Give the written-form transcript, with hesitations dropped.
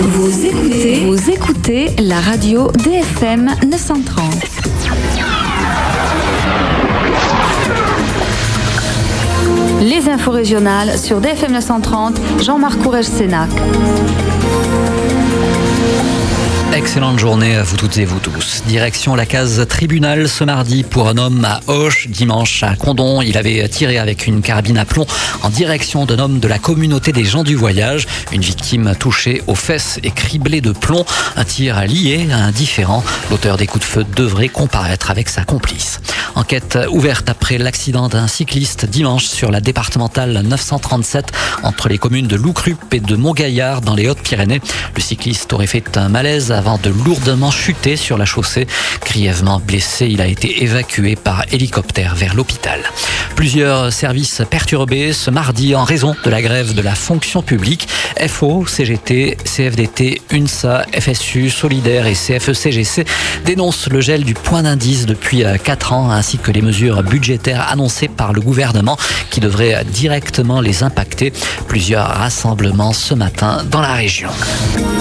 Vous écoutez la radio DFM 930. Les infos régionales sur DFM 930, Jean-Marc Courrèges-Sénac. Excellente journée à vous toutes et vous tous. Direction la case tribunal ce mardi pour un homme à Auch, dimanche à Condom. Il avait tiré avec une carabine à plomb en direction d'un homme de la communauté des gens du voyage. Une victime touchée aux fesses et criblée de plomb. Un tir lié à un différend. L'auteur des coups de feu devrait comparaître avec sa complice. Enquête ouverte après l'accident d'un cycliste dimanche sur la départementale 937 entre les communes de Loucrup et de Montgaillard dans les Hautes-Pyrénées. Le cycliste aurait fait un malaise avant de lourdement chuter sur la chaussée. Grièvement blessé, il a été évacué par hélicoptère vers l'hôpital. Plusieurs services perturbés ce mardi en raison de la grève de la fonction publique. FO, CGT, CFDT, UNSA, FSU, Solidaire et CFE-CGC dénoncent le gel du point d'indice depuis 4 ans ainsi que les mesures budgétaires annoncées par le gouvernement qui devraient directement les impacter. Plusieurs rassemblements ce matin dans la région.